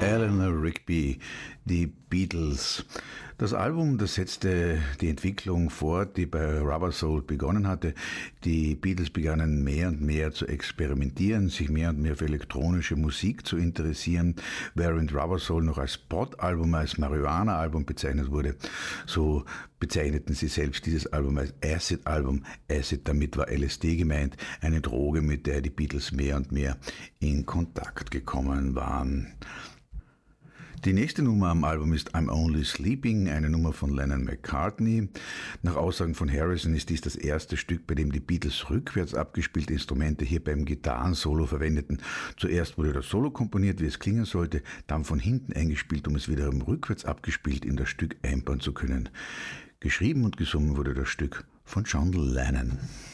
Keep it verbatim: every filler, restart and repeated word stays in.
Eleanor Rigby, die Beatles. Das Album, das setzte die Entwicklung fort, die bei Rubber Soul begonnen hatte. Die Beatles begannen mehr und mehr zu experimentieren, sich mehr und mehr für elektronische Musik zu interessieren, während Rubber Soul noch als Pot-Album, als Marihuana-Album bezeichnet wurde. So bezeichneten sie selbst dieses Album als Acid-Album. Acid, damit war L S D gemeint, eine Droge, mit der die Beatles mehr und mehr in Kontakt gekommen waren. Die nächste Nummer am Album ist I'm Only Sleeping, eine Nummer von Lennon McCartney. Nach Aussagen von Harrison ist dies das erste Stück, bei dem die Beatles rückwärts abgespielte Instrumente hier beim Gitarrensolo verwendeten. Zuerst wurde das Solo komponiert, wie es klingen sollte, dann von hinten eingespielt, um es wiederum rückwärts abgespielt in das Stück einbauen zu können. Geschrieben und gesungen wurde das Stück von John Lennon.